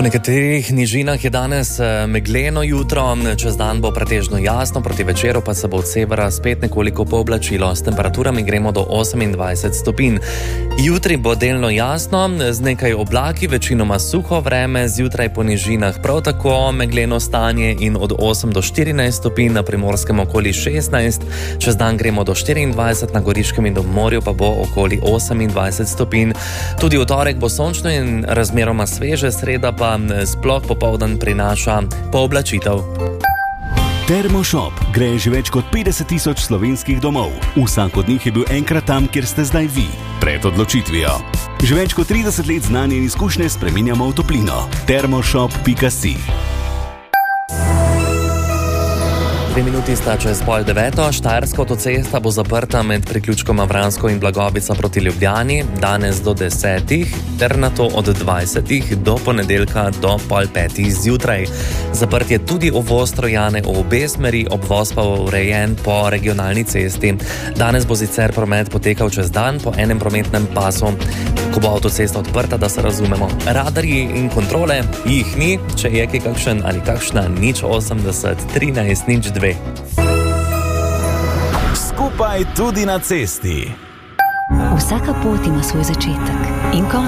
nekaterih nižinah je danes megleno jutro, čez dan bo pretežno jasno, proti večeru pa se bo od severa spet nekoliko pooblačilo. S temperaturami gremo do 28 stopinj. Jutri bo delno jasno, z nekaj oblaki, večinoma suho vreme, zjutraj po nižinah prav tako megleno stanje in od 8 do 14 stopinj, na Primorskem okoli 16, čez dan gremo do 24, na Goriškem in do morju pa bo okoli 28 stopinj. Tudi v torek bo sončno in razmeroma sveže, sreda pa sploh popoldan prinaša pooblačitev. Termoshop gre že več kot 50 tisoč slovenskih domov. Vsak od njih je bil enkrat tam, kjer ste zdaj vi, pred odločitvijo. Že več kot 30 let znanje in izkušnje spreminjamo v toplino. Termoshop.si. 2 minuti sta čez 8:30, Štajerska avtocesta bo zaprta med priključkoma Vransko in Blagovica proti Ljubljani, danes do 10, ter nato od 20 do ponedeljka do 4:30 zjutraj. Zaprt je tudi uvoz Trojane v obe smeri, obvoz pa bo urejen po regionalni cesti. Danes bo sicer promet potekal čez dan po enem prometnem pasu. Ko bo avtocesta odprta, da se razumemo, radarji in kontrole jih ni, če je kakšen ali kakšna 080 13 02. Skupaj tudi na cesti. Vsaka pot ima svoj začetek in konec.